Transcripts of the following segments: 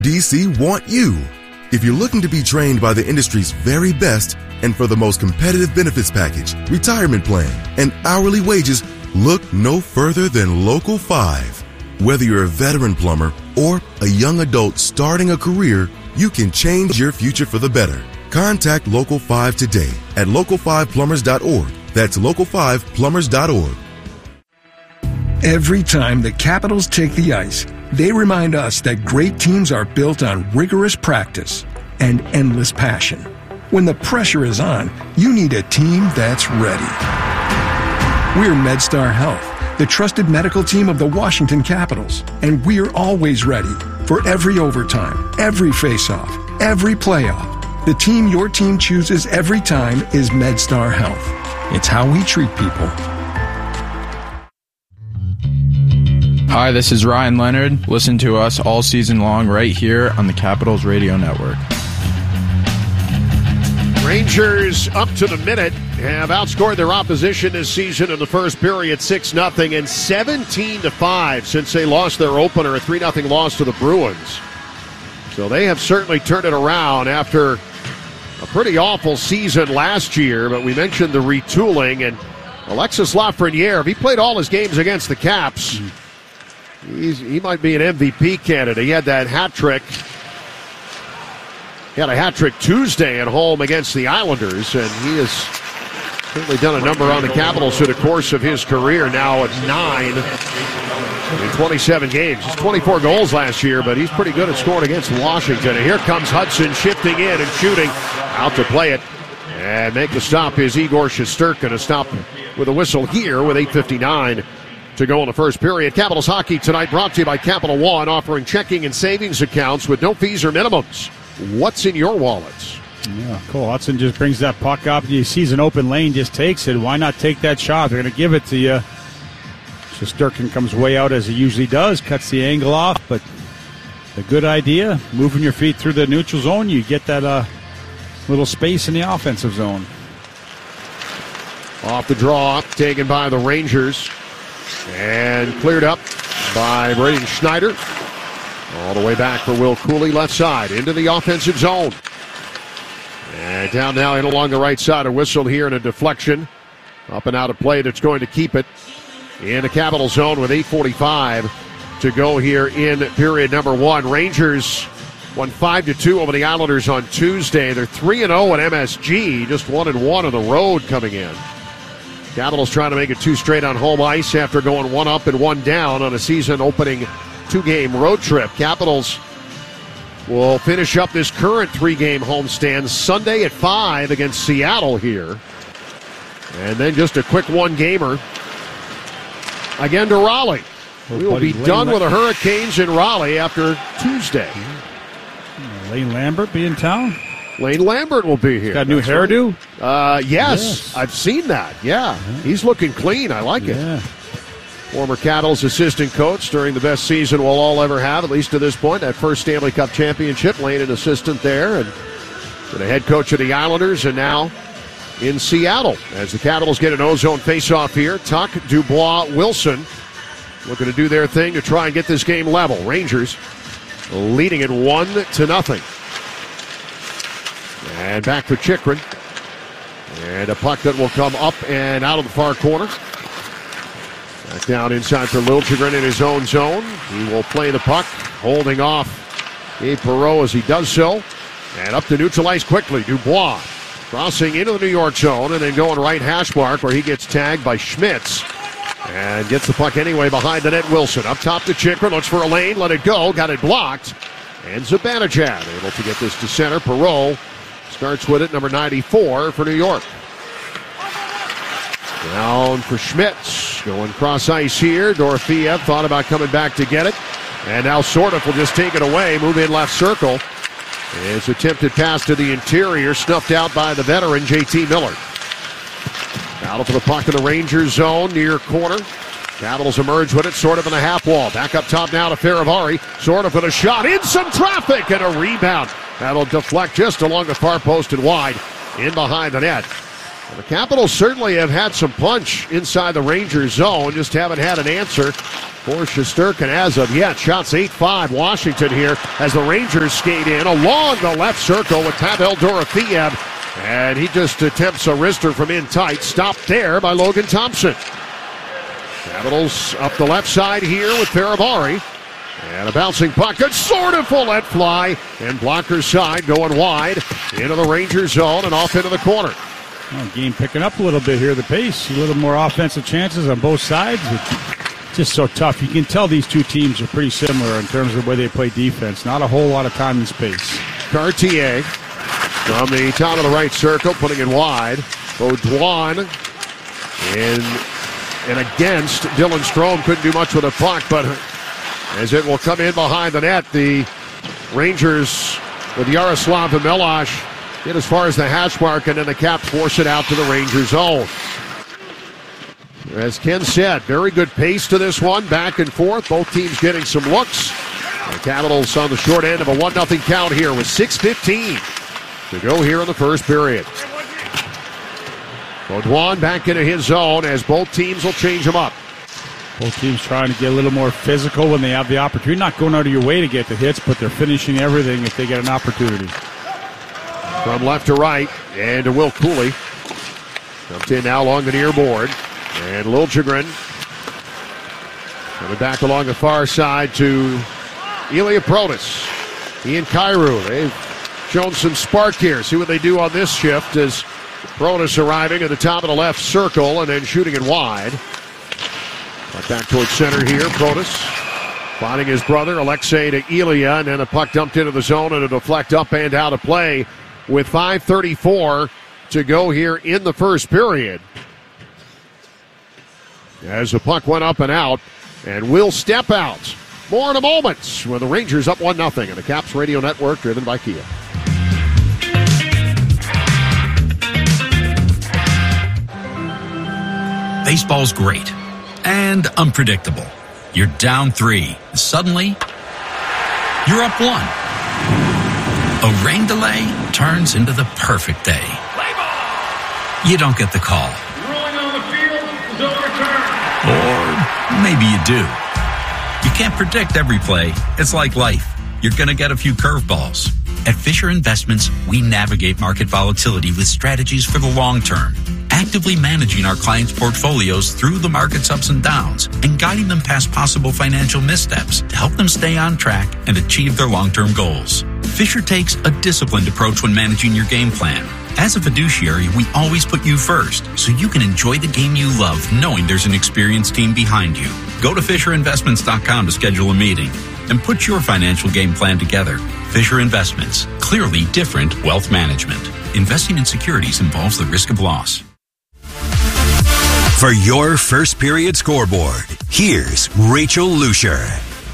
DC want you. If you're looking to be trained by the industry's very best and for the most competitive benefits package, retirement plan, and hourly wages, look no further than Local 5. Whether you're a veteran plumber or a young adult starting a career, you can change your future for the better. Contact Local 5 today at local5plumbers.org. That's local5plumbers.org. Every time the Capitals take the ice, they remind us that great teams are built on rigorous practice and endless passion. When the pressure is on, you need a team that's ready. We're MedStar Health, the trusted medical team of the Washington Capitals, and we're always ready for every overtime, every faceoff, every playoff. The team your team chooses every time is MedStar Health. It's how we treat people. Hi, this is Ryan Leonard. Listen to us all season long right here on the Capitals Radio Network. Rangers up to the minute have outscored their opposition this season in the first period 6-0 and 17-5 since they lost their opener, a 3-0 loss to the Bruins. So they have certainly turned it around after a pretty awful season last year, but we mentioned the retooling, and Alexis Lafreniere, if he played all his games against the Caps, he might be an MVP candidate. He had that hat trick. He had a hat trick Tuesday at home against the Islanders, and he has certainly done a number on the Capitals through the course of his career, now at 9 in 27 games. He's 24 goals last year, but he's pretty good at scoring against Washington. And here comes Hudson shifting in and shooting. Out to play it. And make the stop is Igor Shesterkin. A stop with a whistle here with 8:59 to go in the first period. Capitals hockey tonight brought to you by Capital One, offering checking and savings accounts with no fees or minimums. What's in your wallets? Yeah, Cole Hudson just brings that puck up. He sees an open lane, just takes it. Why not take that shot? They're going to give it to you. Shesterkin comes way out as he usually does, cuts the angle off, but a good idea. Moving your feet through the neutral zone, you get that little space in the offensive zone. Off the draw, taken by the Rangers. And cleared up by Braden Schneider. All the way back for Will Cooley, left side, into the offensive zone. And down now in along the right side, a whistle here and a deflection. Up and out of play that's going to keep it in the Capital zone with 8:45 to go here in period number one. Rangers won 5-2 over the Islanders on Tuesday. They're 3-0 at MSG, just 1-1 on the road coming in. Capitals trying to make it 2 straight on home ice after going 1 up and 1 down on a season-opening 2-game road trip. Capitals will finish up this current 3-game homestand Sunday at 5 against Seattle here. And then just a quick 1-gamer again to Raleigh. We will be done with the Hurricanes in Raleigh after Tuesday. Lane Lambert be in town? Lane Lambert will be here. Got a new hairdo? Yes, I've seen that. Yeah, he's looking clean. I like it. Former Capitals assistant coach during the best season we'll all ever have, at least to this point. That first Stanley Cup championship, Lane an assistant there, and the head coach of the Islanders, and now in Seattle as the Capitals get an ozone faceoff here. Tuck, Dubois, Wilson looking to do their thing to try and get this game level. Rangers leading it 1-0. And back for Chychrun. And a puck that will come up and out of the far corner. Back down inside for Liljegren in his own zone. He will play the puck, holding off Gabe Perreault as he does so. And up to neutral ice quickly. Dubois crossing into the New York zone and then going right hash mark where he gets tagged by Schmitz. And gets the puck anyway behind the net. Wilson up top to Chychrun. Looks for a lane. Let it go. Got it blocked. And Zibanejad able to get this to center. Perreault starts with it, number 94 for New York. Down for Schmitz. Going cross ice here. Dorofeev thought about coming back to get it. And now Sordoff will just take it away. Move in left circle. His attempted pass to the interior. Snuffed out by the veteran, JT Miller. Battle for the puck in the Rangers zone, near corner. Capitals emerge with it, Sordoff in the half wall. Back up top now to Faravari. Sordoff with a shot, in some traffic, and a rebound. That'll deflect just along the far post and wide, in behind the net. The Capitals certainly have had some punch inside the Rangers zone, just haven't had an answer for Shesterkin as of yet. Shots 8-5 Washington here as the Rangers skate in along the left circle with Pavel Dorofeyev. And he just attempts a wrister from in tight. Stopped there by Logan Thompson. Capitals up the left side here with Faravari. And a bouncing puck. Good sort of full let fly. And blocker side going wide into the Rangers zone and off into the corner. Well, game picking up a little bit here. The pace, a little more offensive chances on both sides. It's just so tough. You can tell these two teams are pretty similar in terms of the way they play defense. Not a whole lot of time and space. Cartier from the top of the right circle, putting it wide. Baudouin and against Dylan Strome. Couldn't do much with the puck, but as it will come in behind the net, the Rangers with Yaroslav Milosh get as far as the hash mark, and then the Caps force it out to the Rangers zone. As Ken said, very good pace to this one, back and forth. Both teams getting some looks. The Capitals on the short end of a 1-0 count here with 6:15 to go here in the first period. Baudouin back into his zone as both teams will change him up. Both teams trying to get a little more physical when they have the opportunity. Not going out of your way to get the hits, but they're finishing everything if they get an opportunity. From left to right, and to Will Cooley. Comes in now along the near board. And Liljegren coming back along the far side to Ilya Protas. He and Kyrou, they've shown some spark here. See what they do on this shift as Protas arriving at the top of the left circle and then shooting it wide. Back towards center here, Protas finding his brother Alexei to Ilya, and then a puck dumped into the zone and a deflect up and out of play with 5:34 to go here in the first period. As the puck went up and out, and will step out. More in a moment with the Rangers up 1-0 and the Caps Radio Network driven by Kia. Baseball's great and unpredictable. You're down 3. Suddenly, you're up 1. A rain delay turns into the perfect day. You don't get the call. Rolling on the field is overturned. Or maybe you do. You can't predict every play. It's like life. You're going to get a few curveballs. At Fisher Investments, we navigate market volatility with strategies for the long term, actively managing our clients' portfolios through the market's ups and downs and guiding them past possible financial missteps to help them stay on track and achieve their long-term goals. Fisher takes a disciplined approach when managing your game plan. As a fiduciary, we always put you first, so you can enjoy the game you love knowing there's an experienced team behind you. Go to FisherInvestments.com to schedule a meeting and put your financial game plan together. Fisher Investments. Clearly different wealth management. Investing in securities involves the risk of loss. For your first period scoreboard, here's Rachel Lucier.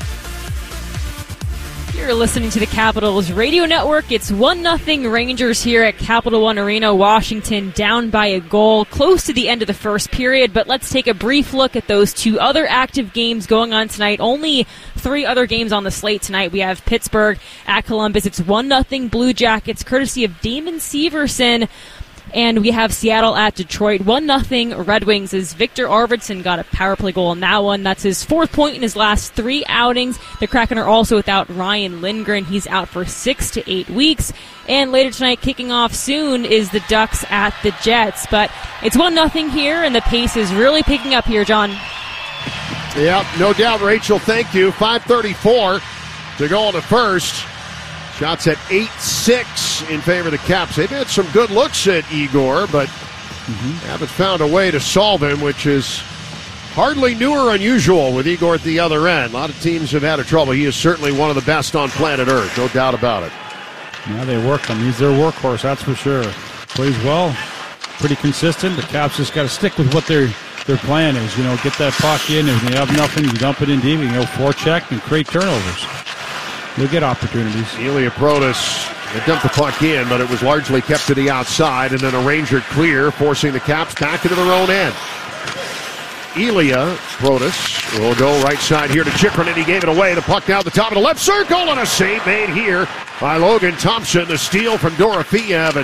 You're listening to the Capitals Radio Network. It's 1-0 Rangers here at Capital One Arena, Washington, down by a goal, close to the end of the first period. But let's take a brief look at those two other active games going on tonight. Only 3 other games on the slate tonight. We have Pittsburgh at Columbus. It's 1-0 Blue Jackets, courtesy of Damon Severson. And we have Seattle at Detroit. 1-0 Red Wings as Victor Arvidsson got a power play goal in that one. That's his 4th point in his last 3 outings. The Kraken are also without Ryan Lindgren. He's out for 6 to 8 weeks. And later tonight, kicking off soon, is the Ducks at the Jets. But it's 1-0 here, and the pace is really picking up here, John. Yeah, no doubt, Rachel. Thank you. 5:34 to go in the first. Shots at 8-6 in favor of the Caps. They've had some good looks at Igor, but haven't found a way to solve him, which is hardly new or unusual with Igor at the other end. A lot of teams have had trouble. He is certainly one of the best on planet Earth, no doubt about it. Yeah, they work him. He's their workhorse, that's for sure. Plays well, pretty consistent. The Caps just got to stick with what their plan is. You know, get that puck in. If they have nothing, you dump it in deep. You know, forecheck and create turnovers. They'll get opportunities. Ilya Protas dumped the puck in, but it was largely kept to the outside, and then a Ranger clear, forcing the Caps back into their own end. Ilya Protas will go right side here to Chychrun, and he gave it away. The puck down the top of the left circle, and a save made here by Logan Thompson. The steal from Dorofeyev, and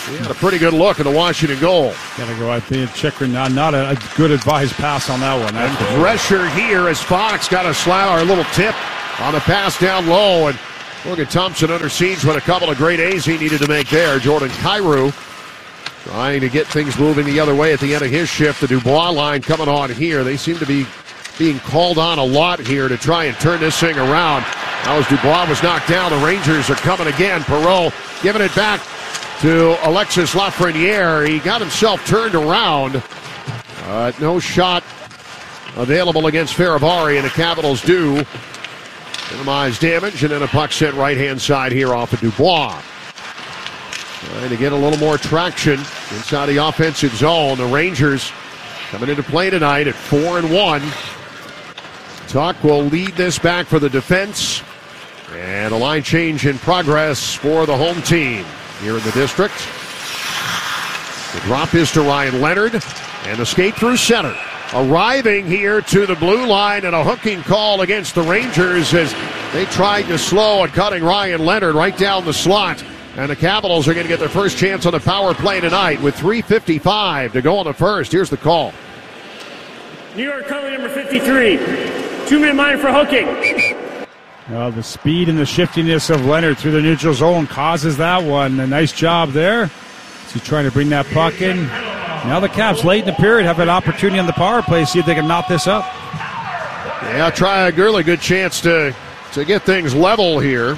He had a pretty good look at the Washington goal. Gotta go, I think, Chychrun, not a good advised pass on that one. And pressure here as Fox got a little tip on the pass down low. And Logan Thompson under siege with a couple of great A's he needed to make there. Jordan Kyrou trying to get things moving the other way at the end of his shift. The Dubois line coming on here. They seem to be being called on a lot here to try and turn this thing around. Now as Dubois was knocked down, the Rangers are coming again. Perreault giving it back to Alexis Lafreniere. He got himself turned around. No shot available against Farivari, and the Capitals do minimize damage, and then a puck sent right-hand side here off of Dubois. Trying to get a little more traction inside the offensive zone. The Rangers coming into play tonight at 4-1. Tuch will lead this back for the defense. And a line change in progress for the home team here in the district. The drop is to Ryan Leonard, and the skate through center. Arriving here to the blue line, and a hooking call against the Rangers as they tried to slow and cutting Ryan Leonard right down the slot. And the Capitals are going to get their first chance on the power play tonight with 3:55 to go on the first. Here's the call. New York color number 53. 2-minute line for hooking. The speed and the shiftiness of Leonard through the neutral zone causes that one. A nice job there. So trying to bring that puck in. Now the Caps late in the period have an opportunity on the power play, see if they can knock this up. Yeah, try a really good chance to get things level here.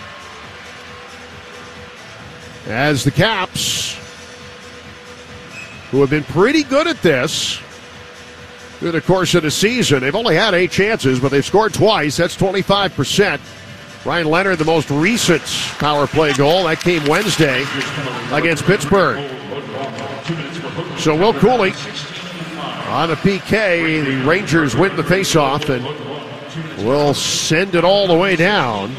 As the Caps, who have been pretty good at this through the course of the season, they've only had 8 chances, but they've scored twice. That's 25%. Ryan Leonard, the most recent power play goal, that came Wednesday against Pittsburgh. So Will Cooley on a PK. The Rangers win the faceoff and will send it all the way down.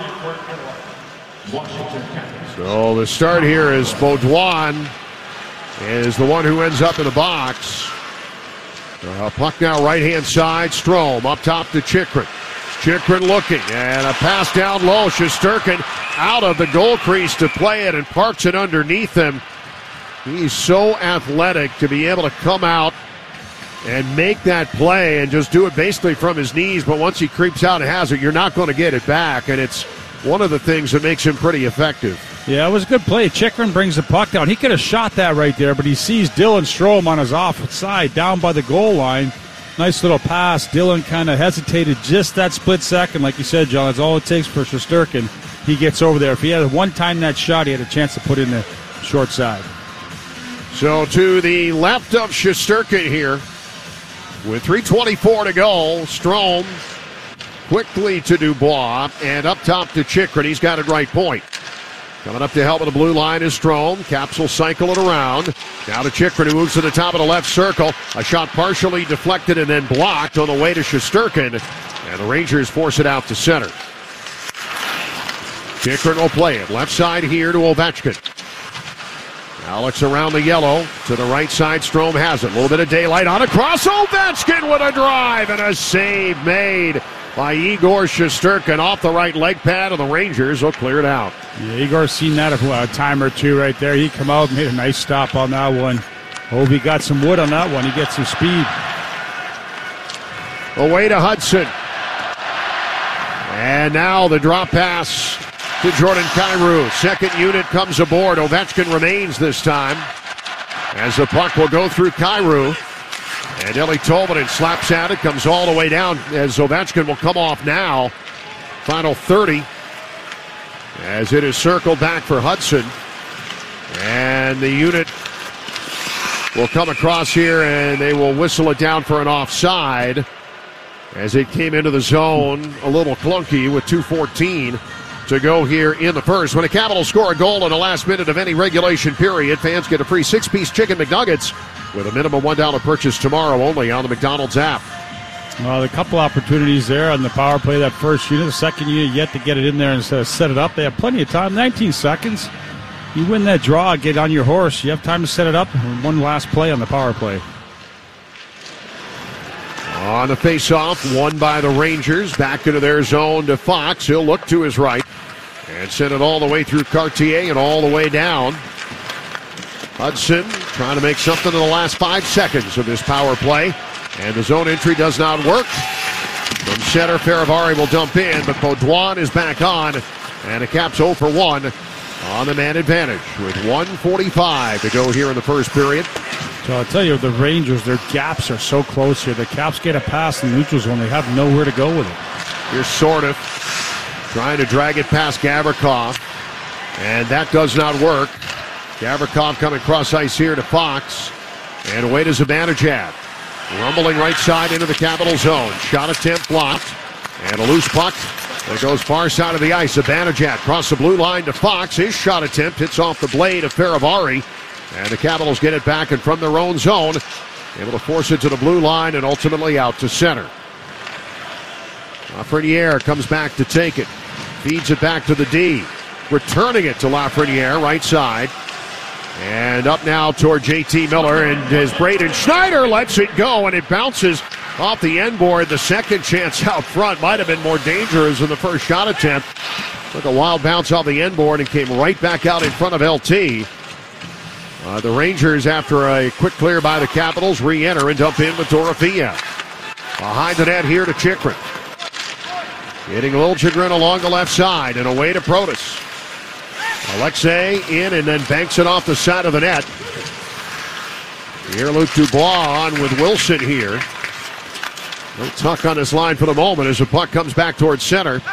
So the start here is Baudouin is the one who ends up in the box. Puck now right-hand side. Strome up top to Chychrun. Chychrun looking, and a pass down low. Shesterkin out of the goal crease to play it and parks it underneath him. He's so athletic to be able to come out and make that play and just do it basically from his knees. But once he creeps out and has it, you're not going to get it back. And it's one of the things that makes him pretty effective. Yeah, it was a good play. Chychrun brings the puck down. He could have shot that right there, but he sees Dylan Strome on his offside down by the goal line. Nice little pass. Dylan kind of hesitated just that split second. Like you said, John, that's all it takes for Shesterkin. He gets over there. If he had one time that shot, he had a chance to put in the short side. So to the left of Shesterkin here with 3:24 to go. Strome quickly to Dubois and up top to Chychrun. He's got it right point. Coming up to help with the blue line is Strome. Caps will cycle it around. Now to Chychrun, who moves to the top of the left circle. A shot partially deflected and then blocked on the way to Shesterkin. And the Rangers force it out to center. Chychrun will play it. Left side here to Ovechkin. Alex around the yellow. To the right side, Strome has it. A little bit of daylight on across. Ovechkin with a drive and a save made by Igor Shesterkin off the right leg pad, and the Rangers will clear it out. Yeah, Igor's seen that a time or two right there. He come out and made a nice stop on that one. Ovi got some wood on that one. He gets some speed. Away to Hudson. And now the drop pass to Jordan Kyrou. Second unit comes aboard. Ovechkin remains this time as the puck will go through Kyrou. And Eeli Tolvanen slaps at it, comes all the way down as Ovechkin will come off now. Final 30 as it is circled back for Hudson. And the unit will come across here and they will whistle it down for an offside as it came into the zone a little clunky with 2:14 to go here in the first. When the Capitals score a goal in the last minute of any regulation period, fans get a free 6-piece chicken McNuggets with a minimum $1 purchase tomorrow only on the McDonald's app. Well, a couple opportunities there on the power play, that first unit. The second unit yet to get it in there and set it up. They have plenty of time, 19 seconds. You win that draw, get on your horse. You have time to set it up. One last play on the power play. On the face-off, won by the Rangers. Back into their zone to Fox. He'll look to his right and send it all the way through Cartier and all the way down Hudson trying to make something in the last 5 seconds of this power play. And the zone entry does not work. From center, Faravari will dump in, but Baudouin is back on. And the Caps 0 for 1 on the man advantage with 1:45 to go here in the first period. So I'll tell you, the Rangers, their gaps are so close here. The Caps get a pass in the neutral zone. They have nowhere to go with it. Here's Sortif trying to drag it past Gavrikov. And that does not work. Gavrikov coming cross ice here to Fox. And away to Zibanejad. Rumbling right side into the Capital zone. Shot attempt blocked. And a loose puck that goes far side of the ice. Zibanejad across the blue line to Fox. His shot attempt hits off the blade of Faravari. And the Capitals get it back and from their own zone. Able to force it to the blue line and ultimately out to center. Lafreniere comes back to take it. Feeds it back to the D. Returning it to Lafreniere, right side. And up now toward J.T. Miller, and as Braden Schneider lets it go, and it bounces off the end board. The second chance out front might have been more dangerous than the first shot attempt. Took a wild bounce off the end board and came right back out in front of LT. The Rangers, after a quick clear by the Capitals, re-enter and dump in with Dorofeyev. Behind the net here to Chychrun. Getting Liljegren along the left side and away to Protas. Alexei in and then banks it off the side of the net. Here Luc Dubois on with Wilson here. No tuck on this line for the moment as the puck comes back towards center.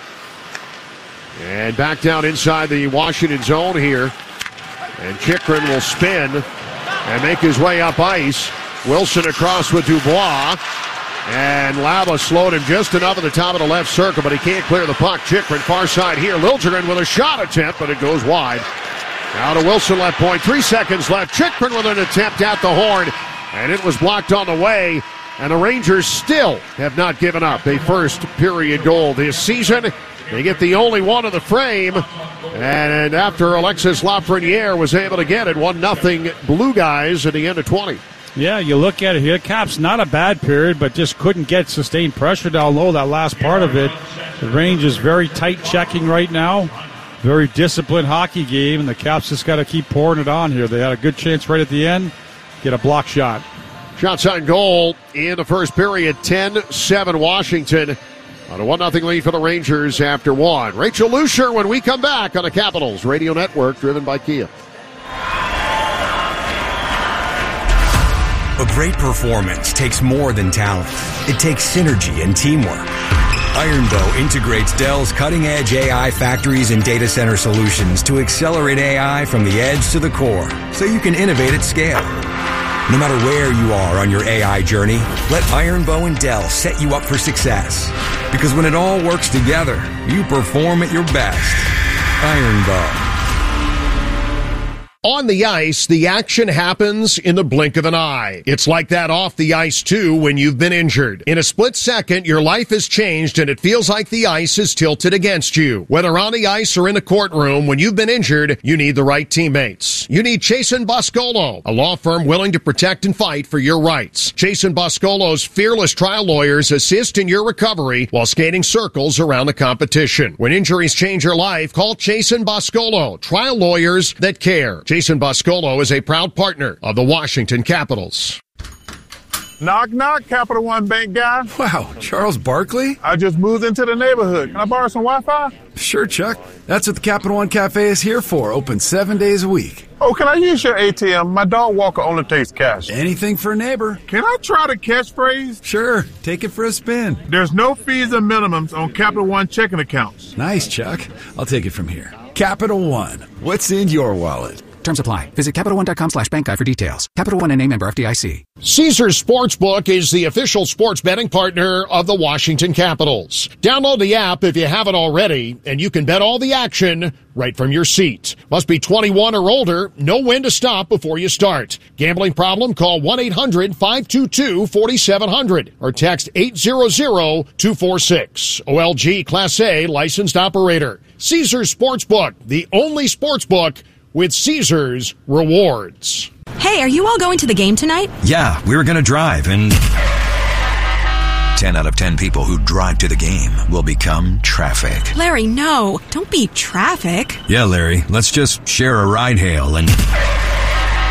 And back down inside the Washington zone here. And Chychrun will spin and make his way up ice. Wilson across with Dubois. And Laba slowed him just enough at the top of the left circle, but he can't clear the puck. Chychrun far side here. Liljegren with a shot attempt, but it goes wide. Now to Wilson left point. 3 seconds left. Chychrun with an attempt at the horn, and it was blocked on the way. And the Rangers still have not given up a first period goal this season. They get the only one in the frame. And after Alexis Lafreniere was able to get it, 1-0 Blue Guys at the end of 20. Yeah, you look at it here. Caps, not a bad period, but just couldn't get sustained pressure down low that last part of it. The Rangers very tight checking right now. Very disciplined hockey game, and the Caps just got to keep pouring it on here. They had a good chance right at the end. Get a block shot. Shots on goal in the first period. 10-7 Washington. On a 1-0 lead for the Rangers after one. Rachel Lucier when we come back on the Capitals Radio Network, driven by Kia. A great performance takes more than talent. It takes synergy and teamwork. Ironbow integrates Dell's cutting-edge AI factories and data center solutions to accelerate AI from the edge to the core, so you can innovate at scale. No matter where you are on your AI journey, let Ironbow and Dell set you up for success. Because when it all works together, you perform at your best. Ironbow. On the ice, the action happens in the blink of an eye. It's like that off the ice, too, when you've been injured. In a split second, your life has changed, and it feels like the ice is tilted against you. Whether on the ice or in the courtroom, when you've been injured, you need the right teammates. You need Chasen Boscolo, a law firm willing to protect and fight for your rights. Chasen Boscolo's fearless trial lawyers assist in your recovery while skating circles around the competition. When injuries change your life, call Chasen Boscolo, trial lawyers that care. Chasen Boscolo is a proud partner of the Washington Capitals. Knock, knock, Capital One Bank guy. Wow, Charles Barkley? I just moved into the neighborhood. Can I borrow some Wi-Fi? Sure, Chuck. That's what the Capital One Cafe is here for, open 7 days a week. Oh, can I use your ATM? My dog walker only takes cash. Anything for a neighbor. Can I try the catchphrase? Sure, take it for a spin. There's no fees or minimums on Capital One checking accounts. Nice, Chuck. I'll take it from here. Capital One. What's in your wallet? Terms apply. Visit CapitalOne.com/bankguide for details. Capital One and a member FDIC. Caesars Sportsbook is the official sports betting partner of the Washington Capitals. Download the app if you haven't already, and you can bet all the action right from your seat. Must be 21 or older. Know when to stop before you start. Gambling problem? Call 1-800-522-4700 or text 800-246. OLG Class A licensed operator. Caesars Sportsbook, the only sportsbook with Caesars Rewards. Hey, are you all going to the game tonight? Yeah, we were going to drive, and 10 out of 10 people who drive to the game will become traffic. Larry, no. Don't be traffic. Yeah, Larry, let's just share a ride hail and...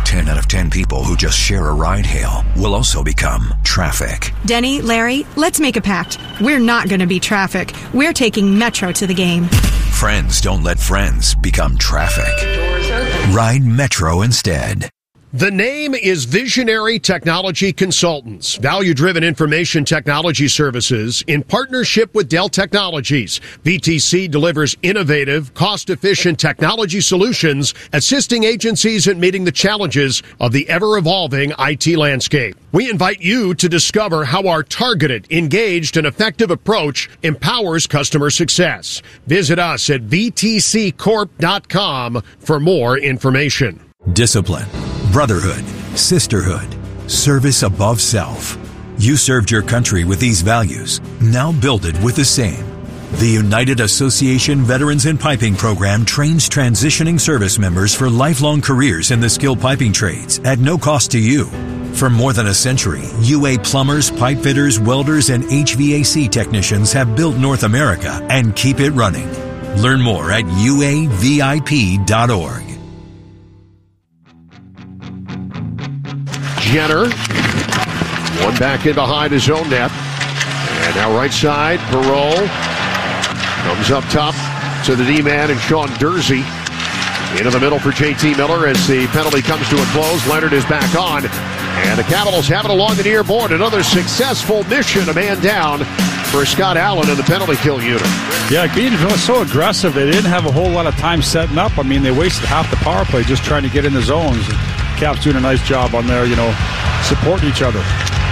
10 out of 10 people who just share a ride hail will also become traffic. Denny, Larry, let's make a pact. We're not going to be traffic. We're taking Metro to the game. Friends don't let friends become traffic. Ride Metro instead. The name is Visionary Technology Consultants, value-driven information technology services in partnership with Dell Technologies. VTC delivers innovative, cost-efficient technology solutions, assisting agencies in meeting the challenges of the ever-evolving IT landscape. We invite you to discover how our targeted, engaged, and effective approach empowers customer success. Visit us at vtccorp.com for more information. Discipline, brotherhood, sisterhood, service above self. You served your country with these values. Now build it with the same. The United Association Veterans in Piping Program trains transitioning service members for lifelong careers in the skilled piping trades at no cost to you. For more than a century, UA plumbers, pipe fitters, welders, and HVAC technicians have built North America and keep it running. Learn more at uavip.org. Jenner, one back in behind his own net. And now right side, Perreault comes up top to the D-man and Sean Dursey. Into the middle for JT Miller as the penalty comes to a close. Leonard is back on. And the Capitals have it along the near board. Another successful mission, a man down for Scott Allen in the penalty kill unit. Yeah, Gainesville was so aggressive. They didn't have a whole lot of time setting up. I mean, they wasted half the power play just trying to get in the zones. Caps doing a nice job on there, supporting each other.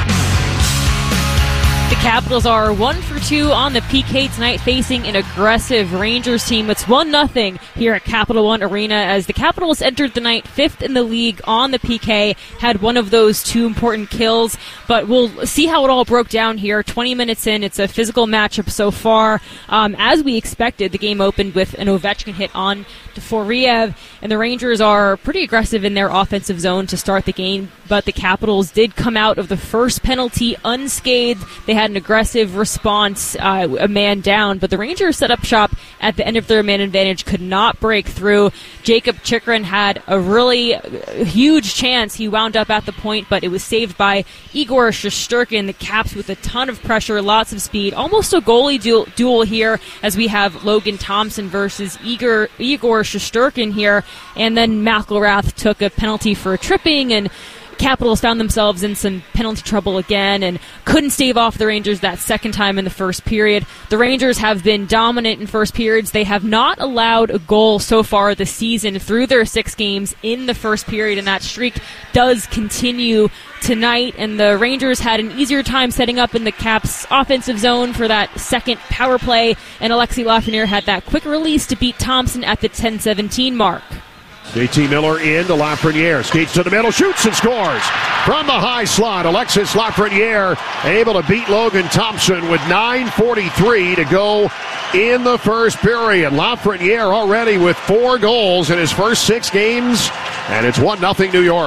The Capitals are 1 for 2 on the PK tonight, facing an aggressive Rangers team. It's 1-0 here at Capital One Arena as the Capitals entered the night 5th in the league on the PK, had one of those two important kills, but we'll see how it all broke down here. 20 minutes in, it's a physical matchup so far. As we expected, the game opened with an Ovechkin hit on Foriev, and the Rangers are pretty aggressive in their offensive zone to start the game, but the Capitals did come out of the first penalty unscathed. They had an aggressive response, a man down, but the Rangers set up shop at the end of their man advantage, could not break through. Jacob Chychrun had a really huge chance. He wound up at the point, but it was saved by Igor Shesterkin. The Caps with a ton of pressure, lots of speed, almost a goalie duel here as we have Logan Thompson versus Igor Shesterkin here, and then McElrath took a penalty for tripping, and Capitals found themselves in some penalty trouble again and couldn't stave off the Rangers that second time in the first period. The Rangers have been dominant in first periods. They have not allowed a goal so far this season through their 6 games in the first period, and that streak does continue tonight. And the Rangers had an easier time setting up in the Caps' offensive zone for that second power play, and Alexis Lafreniere had that quick release to beat Thompson at the 10:17 mark. JT Miller in to Lafreniere. Skates to the middle, shoots and scores. From the high slot, Alexis Lafreniere able to beat Logan Thompson with 9:43 to go in the first period. Lafreniere already with 4 goals in his first 6 games, and it's 1-0 New York.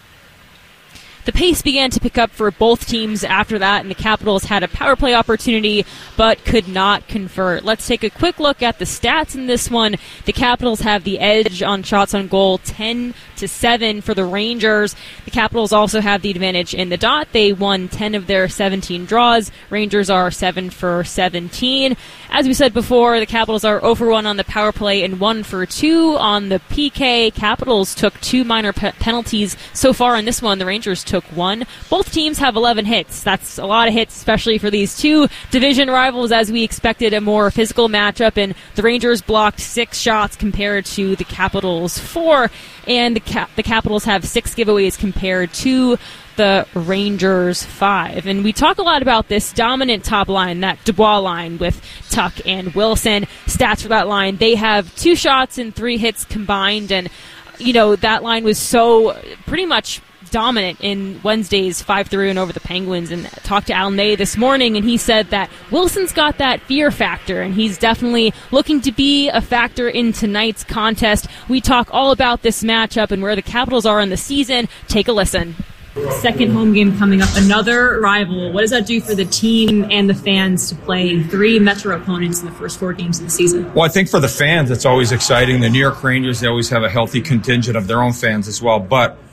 The pace began to pick up for both teams after that, and the Capitals had a power play opportunity but could not convert. Let's take a quick look at the stats in this one. The Capitals have the edge on shots on goal, 10-7 for the Rangers. The Capitals also have the advantage in the dot. They won 10 of their 17 draws. Rangers are 7 for 17. As we said before, the Capitals are 0 for 1 on the power play and 1 for 2 on the PK. Capitals took 2 minor penalties so far in this one. The Rangers took 1. Both teams have 11 hits. That's a lot of hits, especially for these two division rivals, as we expected a more physical matchup, and the Rangers blocked 6 shots compared to the Capitals 4, and the Capitals have 6 giveaways compared to the Rangers 5. And we talk a lot about this dominant top line, that Dubois line with Tuck and Wilson. Stats for that line, they have 2 shots and 3 hits combined, and that line was so pretty much dominant in Wednesday's 5-3 and over the Penguins. And talked to Al Ney this morning, and he said that Wilson's got that fear factor, and he's definitely looking to be a factor in tonight's contest. We talk all about this matchup and where the Capitals are in the season. Take a listen. Second home game coming up, another rival. What does that do for the team and the fans to play 3 Metro opponents in the first 4 games of the season? Well, I think for the fans, it's always exciting. The New York Rangers, they always have a healthy contingent of their own fans as well. But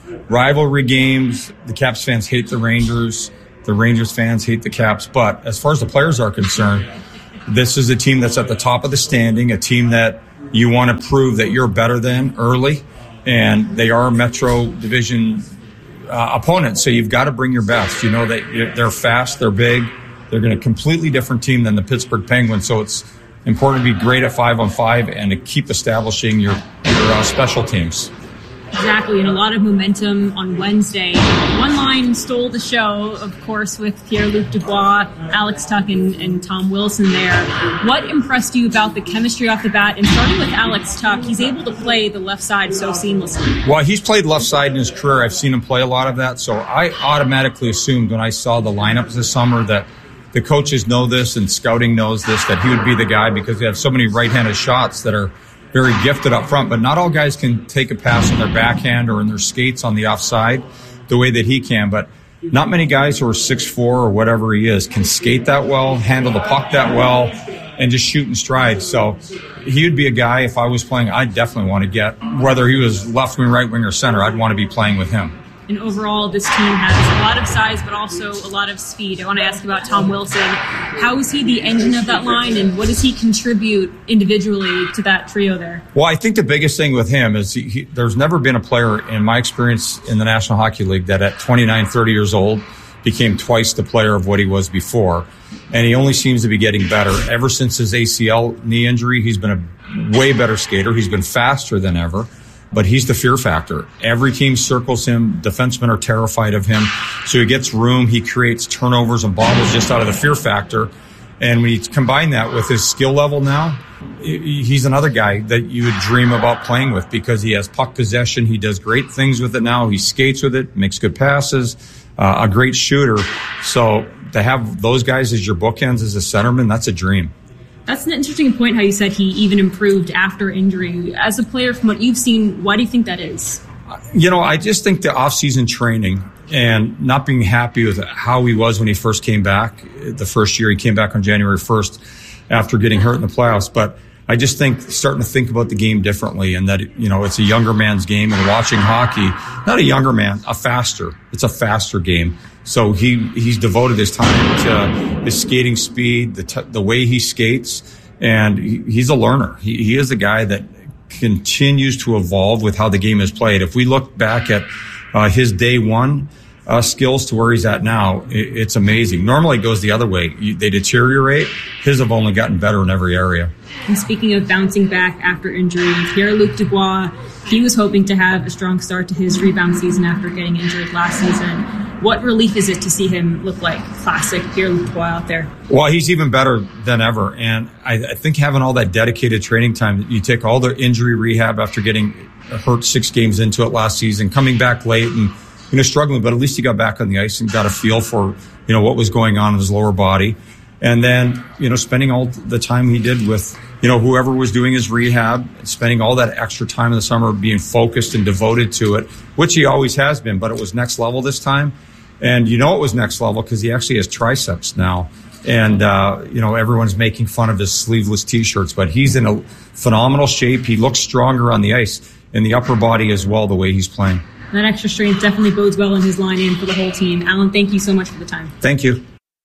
rivalry games. The Caps fans hate the Rangers. The Rangers fans hate the Caps. But as far as the players are concerned, this is a team that's at the top of the standing, a team that you want to prove that you're better than early. And they are Metro Division opponents, so you've got to bring your best. You know that they're fast, they're big, they're going to completely different team than the Pittsburgh Penguins. So it's important to be great at 5-on-5 and to keep establishing your special teams. Exactly, and a lot of momentum on Wednesday. One line stole the show, of course, with Pierre-Luc Dubois, Alex Tuch, and Tom Wilson there. What impressed you about the chemistry off the bat? And starting with Alex Tuch, he's able to play the left side so seamlessly. Well, he's played left side in his career. I've seen him play a lot of that. So I automatically assumed when I saw the lineups this summer that the coaches know this and scouting knows this, that he would be the guy because they have so many right-handed shots that are very gifted up front, but not all guys can take a pass on their backhand or in their skates on the offside the way that he can. But not many guys who are 6'4" or whatever he is can skate that well, handle the puck that well, and just shoot in stride. So he would be a guy, if I was playing, I'd definitely want to get, whether he was left wing, right wing, or center, I'd want to be playing with him. And overall, this team has a lot of size, but also a lot of speed. I want to ask you about Tom Wilson. How is he the engine of that line, and what does he contribute individually to that trio there? Well, I think the biggest thing with him is there's never been a player, in my experience in the National Hockey League, that at 29, 30 years old became twice the player of what he was before. And he only seems to be getting better. Ever since his ACL knee injury, he's been a way better skater. He's been faster than ever. But he's the fear factor. Every team circles him. Defensemen are terrified of him. So he gets room. He creates turnovers and bobbles just out of the fear factor. And when you combine that with his skill level now, he's another guy that you would dream about playing with because he has puck possession. He does great things with it now. He skates with it, makes good passes, a great shooter. So to have those guys as your bookends as a centerman, that's a dream. That's an interesting point, how you said he even improved after injury. As a player, from what you've seen, why do you think that is? You know, I just think the off-season training and not being happy with how he was when he first came back. The first year he came back on January 1st after getting hurt in the playoffs. But I just think starting to think about the game differently and that, you know, it's a younger man's game and watching hockey, not a younger man, it's a faster game. So he's devoted his time to his skating speed, the way he skates, and he's a learner. He is a guy that continues to evolve with how the game is played. If we look back at his day one skills to where he's at now, it's amazing. Normally it goes the other way. They deteriorate. His have only gotten better in every area. And speaking of bouncing back after injury, Pierre-Luc Dubois, he was hoping to have a strong start to his rebound season after getting injured last season. What relief is it to see him look like classic Pierre-Luc Dubois out there? Well, he's even better than ever. And I think having all that dedicated training time, you take all the injury rehab after getting hurt 6 games into it last season, coming back late and, you know, struggling, but at least he got back on the ice and got a feel for, you know, what was going on in his lower body. And then, you know, spending all the time he did with, you know, whoever was doing his rehab, spending all that extra time in the summer being focused and devoted to it, which he always has been, but it was next level this time. And you know it was next level because he actually has triceps now. And, you know, everyone's making fun of his sleeveless T-shirts, but he's in a phenomenal shape. He looks stronger on the ice in the upper body as well, the way he's playing. That extra strength definitely bodes well in his line and for the whole team. Alan, thank you so much for the time. Thank you.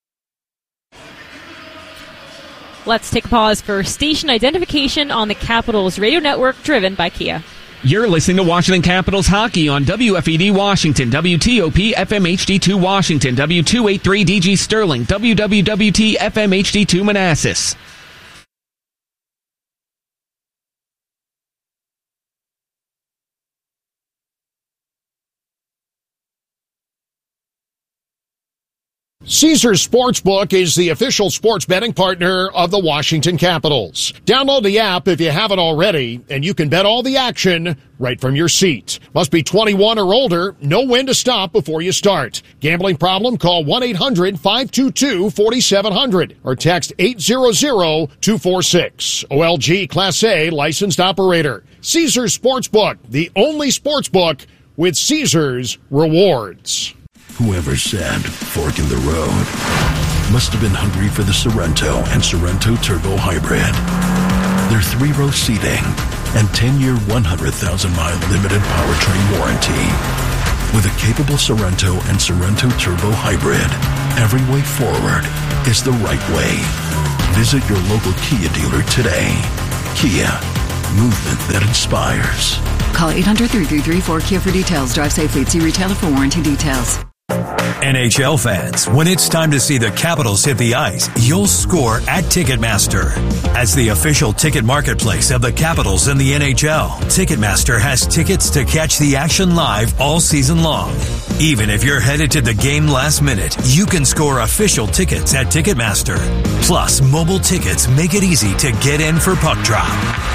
Let's take a pause for station identification on the Capitals radio network, driven by Kia. You're listening to Washington Capitals hockey on WFED Washington, WTOP FM HD2 Washington, W283 DG Sterling, WWWT FM HD2 Manassas. Caesars Sportsbook is the official sports betting partner of the Washington Capitals. Download the app if you haven't already, and you can bet all the action right from your seat. Must be 21 or older. Know when to stop before you start. Gambling problem? Call 1-800-522-4700 or text 800-246. OLG Class A licensed operator. Caesars Sportsbook, the only sportsbook with Caesars rewards. Whoever said fork in the road must have been hungry for the Sorrento and Sorrento Turbo Hybrid. Their 3-row seating and 10-year, 100,000-mile limited powertrain warranty. With a capable Sorento and Sorento Turbo Hybrid, every way forward is the right way. Visit your local Kia dealer today. Kia, movement that inspires. Call 800-333-4KIA for details. Drive safely. See retailer for warranty details. NHL fans, when it's time to see the Capitals hit the ice, you'll score at Ticketmaster. As the official ticket marketplace of the Capitals and the NHL, Ticketmaster has tickets to catch the action live all season long. Even if you're headed to the game last minute, you can score official tickets at Ticketmaster. Plus, mobile tickets make it easy to get in for puck drop.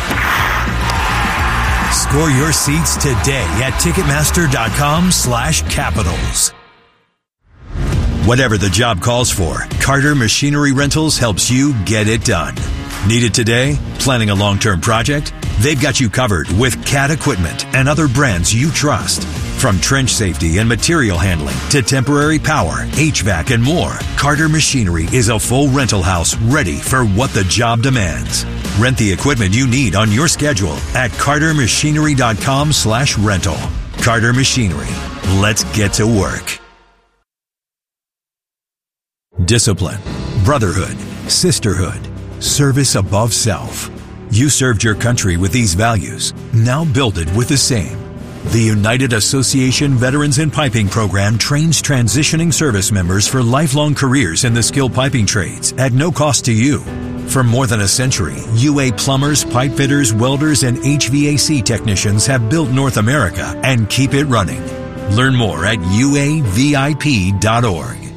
Score your seats today at Ticketmaster.com/Capitals. Whatever the job calls for, Carter Machinery Rentals helps you get it done. Need it today? Planning a long-term project? They've got you covered with CAT equipment and other brands you trust. From trench safety and material handling to temporary power, HVAC, and more, Carter Machinery is a full rental house ready for what the job demands. Rent the equipment you need on your schedule at cartermachinery.com/rental. Carter Machinery. Let's get to work. Discipline, brotherhood, sisterhood, service above self. You served your country with these values. Now build it with the same. The United Association Veterans in Piping Program trains transitioning service members for lifelong careers in the skilled piping trades at no cost to you. For more than a century, UA plumbers, pipe fitters, welders, and HVAC technicians have built North America and keep it running. Learn more at uavip.org.